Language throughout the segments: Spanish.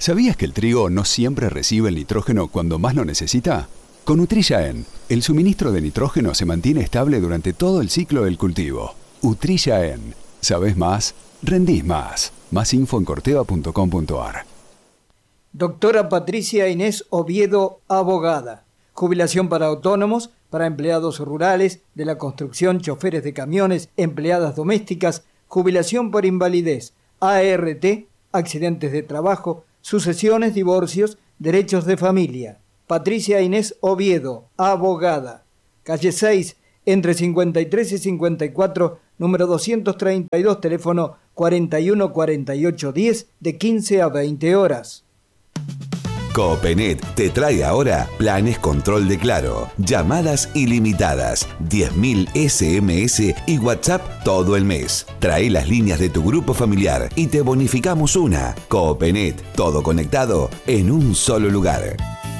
¿Sabías que el trigo no siempre recibe el nitrógeno cuando más lo necesita? Con Utrilla En, el suministro de nitrógeno se mantiene estable durante todo el ciclo del cultivo. Utrilla En. ¿Sabés más? Rendís más. Más info en corteva.com.ar. Doctora Patricia Inés Oviedo, abogada. Jubilación para autónomos, para empleados rurales, de la construcción, choferes de camiones, empleadas domésticas, jubilación por invalidez, ART, accidentes de trabajo, sucesiones, divorcios, derechos de familia. Patricia Inés Oviedo, abogada. Calle 6, entre 53 y 54, número 232, teléfono 414810, de 15 a 20 horas. Copenet te trae ahora planes control de Claro, llamadas ilimitadas, 10.000 SMS y WhatsApp todo el mes. Trae las líneas de tu grupo familiar y te bonificamos una. Copenet, todo conectado en un solo lugar.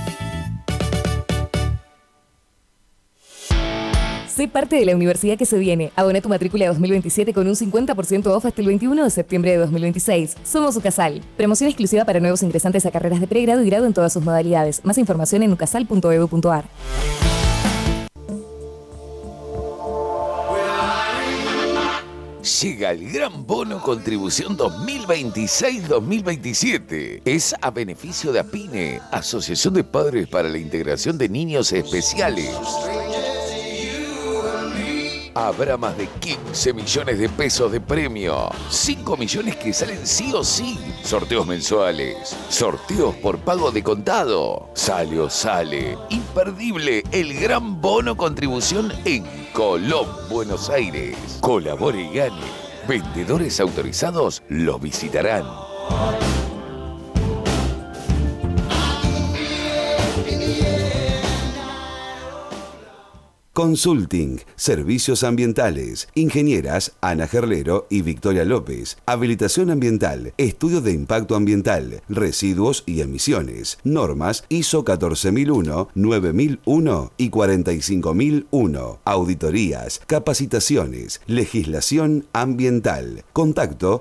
Sé parte de la universidad que se viene. Abona tu matrícula 2027 con un 50% off hasta el 21 de septiembre de 2026. Somos UCASAL. Promoción exclusiva para nuevos ingresantes a carreras de pregrado y grado en todas sus modalidades. Más información en ucasal.edu.ar. Llega el Gran Bono Contribución 2026-2027. Es a beneficio de APINE, Asociación de Padres para la Integración de Niños Especiales. Habrá más de 15 millones de pesos de premio. 5 millones que salen sí o sí. Sorteos mensuales. Sorteos por pago de contado. Sale o sale. Imperdible el Gran Bono Contribución en Colón, Buenos Aires. Colabore y gane. Vendedores autorizados los visitarán. Consulting, servicios ambientales, ingenieras Ana Gerlero y Victoria López, habilitación ambiental, estudio de impacto ambiental, residuos y emisiones, normas ISO 14001, 9001 y 45001, auditorías, capacitaciones, legislación ambiental. Contacto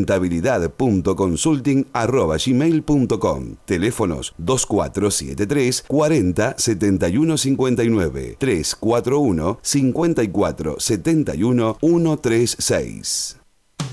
sustentabilidad.consulting@gmail.com. Teléfonos 2473 40 71 59 341 54 71 136.